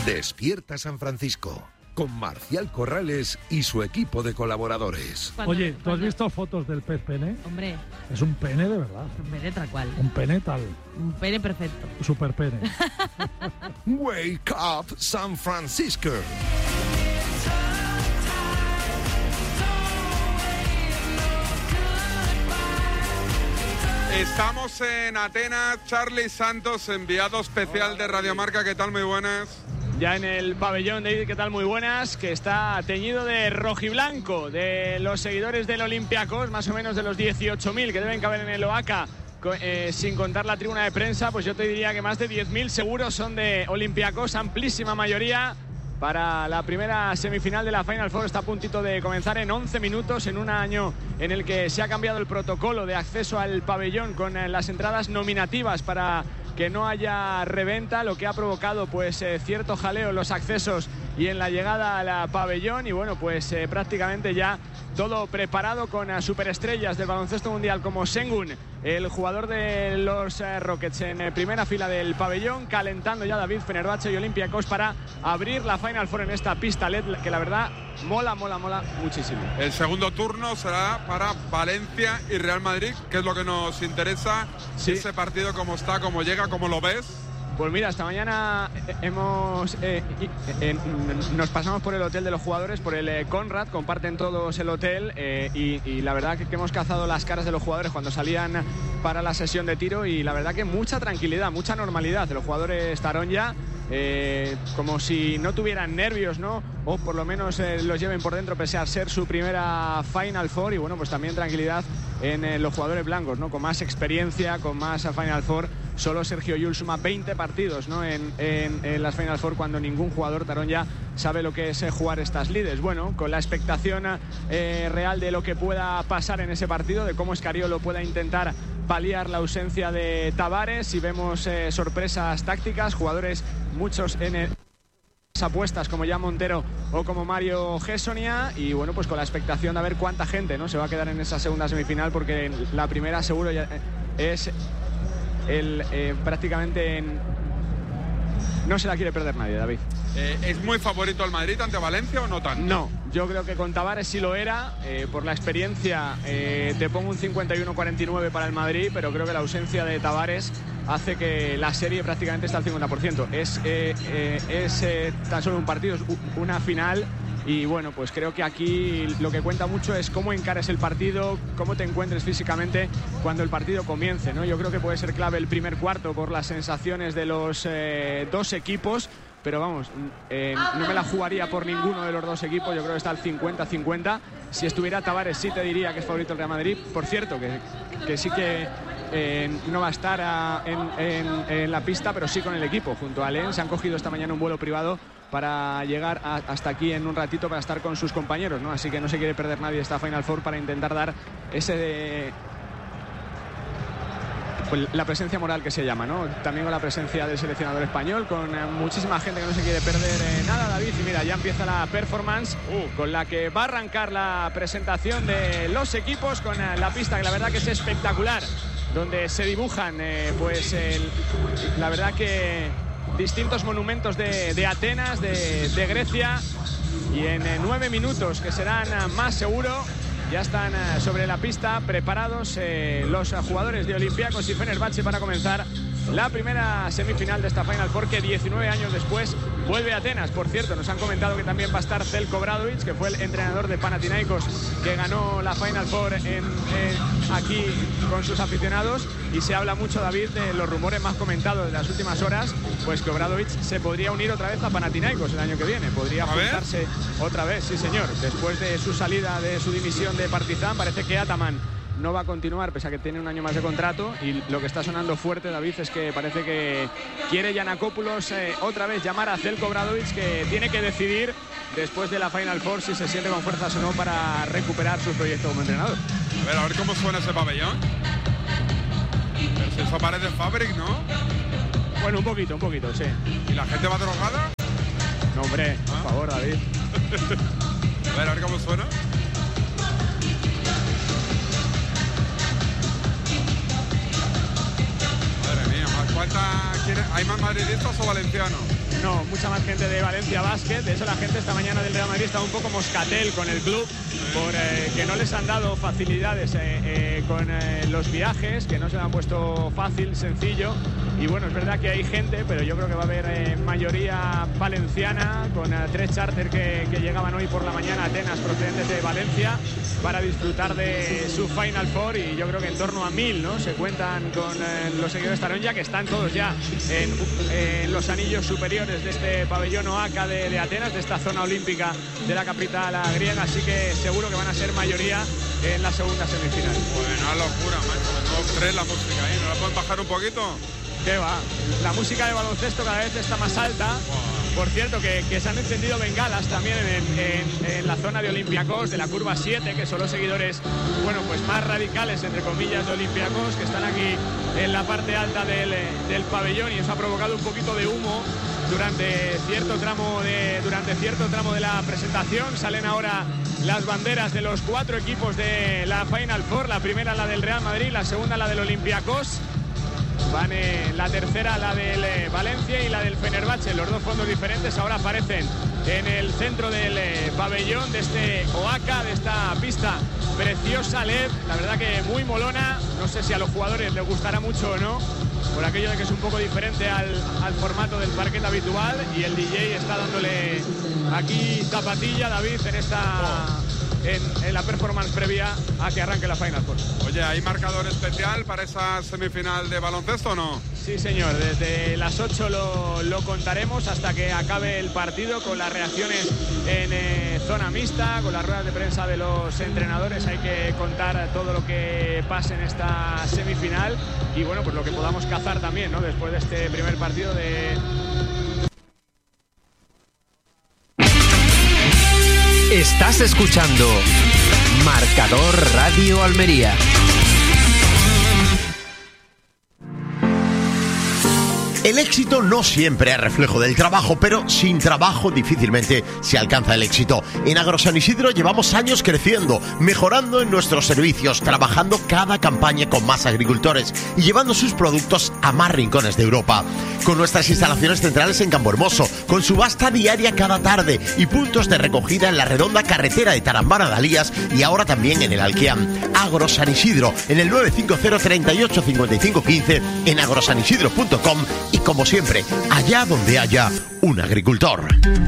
Despierta San Francisco, con Marcial Corrales y su equipo de colaboradores. Oye, ¿tú has visto fotos del pez pene? Hombre. Es un pene de verdad. Un pene tal cual. Un pene tal. Un pene perfecto. Super pene. Wake up San Francisco. Estamos en Atenas, Charlie Santos, enviado especial de Radio Marca. ¿Qué tal? Muy buenas. Ya en el pabellón, David, ¿qué tal? Muy buenas, que está teñido de rojiblanco, de los seguidores del Olympiacos, más o menos de los 18.000 que deben caber en el Oaca, sin contar la tribuna de prensa, pues yo te diría que más de 10.000 seguros son de Olympiacos, amplísima mayoría. Para la primera semifinal de la Final Four está a puntito de comenzar en 11 minutos, en un año en el que se ha cambiado el protocolo de acceso al pabellón con las entradas nominativas para que no haya reventa, lo que ha provocado pues cierto jaleo en los accesos y en la llegada al pabellón. Y bueno, pues prácticamente ya todo preparado con superestrellas del baloncesto mundial como Sengun, el jugador de los Rockets, en primera fila del pabellón, calentando ya David, Fenerbahce y Olympiacos para abrir la Final Four en esta pista LED, que la verdad mola muchísimo. El segundo turno será para Valencia y Real Madrid, que es lo que nos interesa. Sí. Ese partido, cómo está, cómo llega, cómo lo ves. Pues mira, esta mañana nos pasamos por el hotel de los jugadores, por el Conrad, comparten todos el hotel y la verdad que hemos cazado las caras de los jugadores cuando salían para la sesión de tiro y la verdad que mucha tranquilidad, mucha normalidad de los jugadores Taronja. Como si no tuvieran nervios, ¿no? O por lo menos los lleven por dentro pese a ser su primera Final Four. Y bueno, pues también tranquilidad en los jugadores blancos, ¿no? Con más experiencia, con más Final Four. Solo Sergio Llull suma 20 partidos, ¿no? en las Final Four, cuando ningún jugador Taronja sabe lo que es jugar estas lides. Bueno, con la expectación real de lo que pueda pasar en ese partido, de cómo Escariolo pueda intentar paliar la ausencia de Tavares, y vemos sorpresas tácticas, jugadores muchos en apuestas como Jan Montero o como Mario Gessonia, y bueno, pues con la expectación de ver cuánta gente, ¿no?, se va a quedar en esa segunda semifinal, porque la primera seguro ya es prácticamente no se la quiere perder nadie, David. ¿Es muy favorito el Madrid ante Valencia o no tanto? No, yo creo que con Tavares sí lo era. Por la experiencia te pongo un 51-49 para el Madrid, pero creo que la ausencia de Tavares hace que la serie prácticamente está al 50%. Es tan solo un partido, es una final. Y bueno, pues creo que aquí lo que cuenta mucho es cómo encares el partido, cómo te encuentres físicamente cuando el partido comience, ¿no? Yo creo que puede ser clave el primer cuarto por las sensaciones de los dos equipos, pero vamos, no me la jugaría por ninguno de los dos equipos. Yo creo que está al 50-50. Si estuviera Tavares sí te diría que es favorito el Real Madrid. Por cierto, que sí que no va a estar en la pista, pero sí con el equipo, junto a Len. Se han cogido esta mañana un vuelo privado para llegar hasta aquí en un ratito para estar con sus compañeros, ¿no? Así que no se quiere perder nadie esta Final Four para intentar dar pues la presencia moral que se llama, ¿no? También con la presencia del seleccionador español, con muchísima gente que no se quiere perder nada, David. Y mira, ya empieza la performance con la que va a arrancar la presentación de los equipos, con la pista que la verdad que es espectacular, donde se dibujan la verdad que distintos monumentos de Atenas, de Grecia, y en 9 minutos, que serán más seguro, ya están sobre la pista preparados los jugadores de Olympiacos y Fenerbahce para comenzar la primera semifinal de esta Final Four, que 19 años después vuelve a Atenas. Por cierto, nos han comentado que también va a estar Zeljko Obradović, que fue el entrenador de Panathinaikos, que ganó la Final Four aquí con sus aficionados, y se habla mucho, David, de los rumores más comentados de las últimas horas, pues que Obradović se podría unir otra vez a Panathinaikos el año que viene, podría juntarse otra vez, sí señor, después de su salida, de su dimisión de Partizan. Parece que Ataman no va a continuar, pese a que tiene un año más de contrato, y lo que está sonando fuerte, David, es que parece que quiere Giannakopoulos otra vez llamar a Zeljko Obradović, que tiene que decidir después de la Final Four si se siente con fuerzas o no para recuperar su proyecto como entrenador. A ver cómo suena ese pabellón. Pero si eso parece Fabric, ¿no? Bueno, un poquito, sí. ¿Y la gente va drogada? No, hombre, por favor, David. A ver cómo suena. ¿Hay más madridistas o valencianos? no, mucha más gente de Valencia Basket. De hecho, la gente esta mañana del Real Madrid está un poco moscatel con el club por que no les han dado facilidades con los viajes, que no se lo han puesto fácil, sencillo. Y bueno, es verdad que hay gente, pero yo creo que va a haber mayoría valenciana, con 3 charters que llegaban hoy por la mañana a Atenas procedentes de Valencia para disfrutar de su Final Four, y yo creo que en torno a 1000, ¿no? Se cuentan con los seguidores de Taronja, que están todos ya en los anillos superiores de este pabellón OACA de Atenas, de esta zona olímpica de la capital griega, así que seguro que van a ser mayoría en la segunda semifinal. Bueno, locura, macho. 2-3 la música ahí, ¿no la pueden bajar un poquito? ¿Qué va? La música de baloncesto cada vez está más alta. Por cierto, que se han encendido bengalas también en la zona de Olympiacos, de la curva 7, que son los seguidores, bueno, pues más radicales, entre comillas, de Olympiacos, que están aquí en la parte alta del pabellón, y eso ha provocado un poquito de humo durante cierto tramo de la presentación. Salen ahora las banderas de los 4 equipos de la Final Four. La primera la del Real Madrid, la segunda la del Olympiacos. Van la tercera la del Valencia y la del Fenerbahce. Los dos fondos diferentes ahora aparecen en el centro del pabellón de este OACA, de esta pista preciosa LED. La verdad que muy molona. No sé si a los jugadores les gustará mucho o no, por aquello de que es un poco diferente al formato del parquet habitual, y el DJ está dándole aquí zapatilla, David, en la performance previa a que arranque la Final Four. Oye, ¿hay marcador especial para esa semifinal de baloncesto o no? Sí, señor, desde las 8 lo contaremos hasta que acabe el partido, con las reacciones en zona mixta, con las ruedas de prensa de los entrenadores. Hay que contar todo lo que pase en esta semifinal y bueno, pues lo que podamos cazar también, ¿no? Después de este primer partido de... Estás escuchando Marcador Radio Almería. El éxito no siempre es reflejo del trabajo, pero sin trabajo difícilmente se alcanza el éxito. En Agro San Isidro llevamos años creciendo, mejorando en nuestros servicios, trabajando cada campaña con más agricultores y llevando sus productos a más rincones de Europa. Con nuestras instalaciones centrales en Campohermoso, con subasta diaria cada tarde y puntos de recogida en la redonda carretera de Tarambana de Alías y ahora también en el Alquiam. Agro San Isidro, en el 950 38 55 15, en agrosanisidro.com. Y como siempre, allá donde haya un agricultor.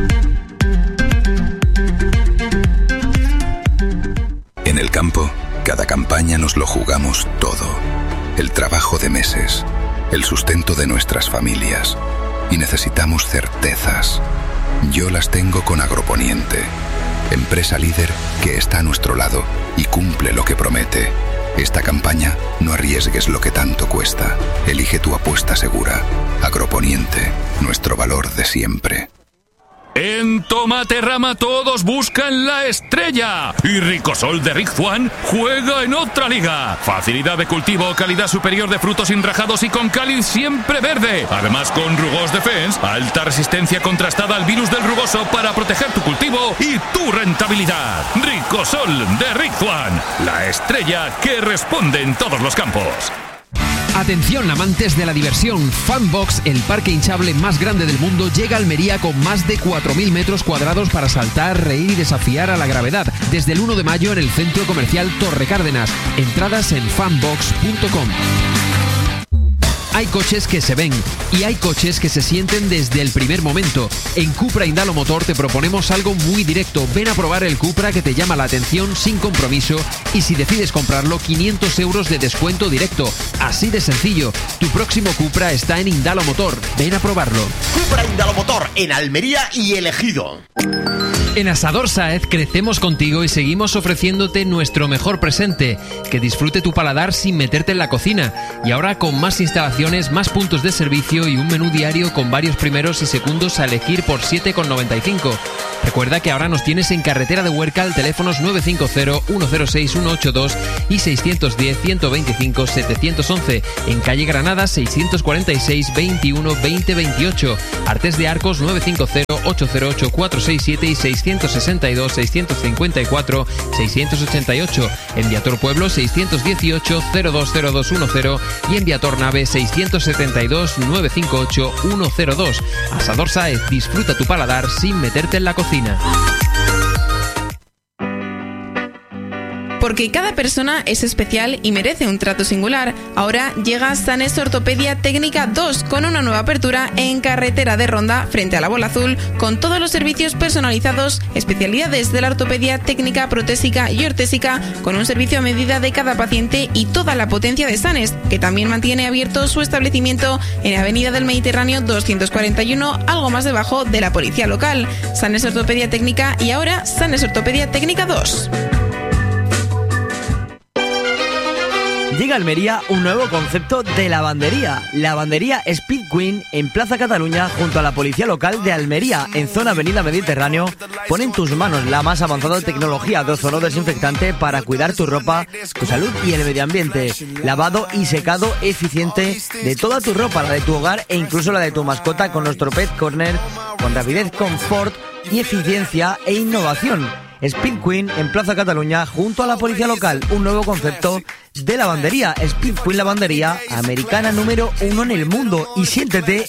En el campo, cada campaña nos lo jugamos todo. El trabajo de meses, el sustento de nuestras familias. Y necesitamos certezas. Yo las tengo con Agroponiente, empresa líder que está a nuestro lado y cumple lo que promete. Esta campaña, no arriesgues lo que tanto cuesta. Elige tu apuesta segura. Agroponiente, nuestro valor de siempre. En Tomaterrama todos buscan la estrella y Ricosol de Rick Juan juega en otra liga. Facilidad de cultivo, calidad superior de frutos enrajados y con cáliz siempre verde. Además con Rugos Defense, alta resistencia contrastada al virus del rugoso para proteger tu cultivo y tu rentabilidad. Ricosol de Rick Juan, la estrella que responde en todos los campos. Atención amantes de la diversión, Funbox, el parque hinchable más grande del mundo, llega a Almería con más de 4.000 metros cuadrados para saltar, reír y desafiar a la gravedad. Desde el 1 de mayo en el centro comercial Torre Cárdenas. Entradas en funbox.com. Hay coches que se ven y hay coches que se sienten desde el primer momento. En Cupra Indalo Motor te proponemos algo muy directo. Ven a probar el Cupra que te llama la atención sin compromiso y si decides comprarlo, 500 euros de descuento directo. Así de sencillo. Tu próximo Cupra está en Indalo Motor. Ven a probarlo. Cupra Indalo Motor en Almería y El Ejido. En Asador Sáez crecemos contigo y seguimos ofreciéndote nuestro mejor presente, que disfrute tu paladar sin meterte en la cocina, y ahora con más instalaciones, más puntos de servicio y un menú diario con varios primeros y segundos a elegir por 7,95. Recuerda que ahora nos tienes en carretera de Huércal, teléfonos 950-106-182 y 610-125-711, en calle Granada 646-21-2028, Artés de Arcos 950 808-467 y 662-652-654-688. Enviator Pueblo 618-020210 y Enviator Nave 672-958-102. Asador Sáez, disfruta tu paladar sin meterte en la cocina. Porque cada persona es especial y merece un trato singular. Ahora llega Sanes Ortopedia Técnica 2 con una nueva apertura en Carretera de Ronda frente a la Bola Azul, con todos los servicios personalizados, especialidades de la ortopedia técnica, protésica y ortésica, con un servicio a medida de cada paciente y toda la potencia de Sanes, que también mantiene abierto su establecimiento en Avenida del Mediterráneo 241, algo más debajo de la policía local. Sanes Ortopedia Técnica y ahora Sanes Ortopedia Técnica 2. Llega a Almería un nuevo concepto de lavandería. Lavandería Speed Queen en Plaza Cataluña junto a la policía local de Almería, en zona Avenida Mediterráneo. Pon en tus manos la más avanzada tecnología de ozono desinfectante para cuidar tu ropa, tu salud y el medio ambiente. Lavado y secado eficiente de toda tu ropa, la de tu hogar e incluso la de tu mascota con nuestro Pet Corner, con rapidez, confort y eficiencia e innovación. Speed Queen en Plaza Cataluña junto a la policía local, un nuevo concepto de lavandería. Speed Queen Lavandería, americana número 1 en el mundo, y siéntete